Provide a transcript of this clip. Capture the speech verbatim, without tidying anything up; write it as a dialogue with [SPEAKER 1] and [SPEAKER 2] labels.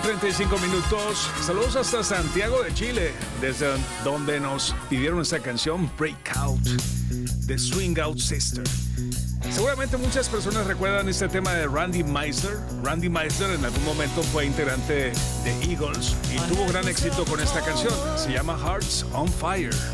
[SPEAKER 1] treinta y cinco minutos. Saludos hasta Santiago de Chile, desde donde nos pidieron esta canción Breakout de Swing Out Sister. Seguramente muchas personas recuerdan este tema de Randy Meisner. Randy Meisner en algún momento fue integrante de Eagles y tuvo gran éxito con esta canción. Se llama Hearts on Fire.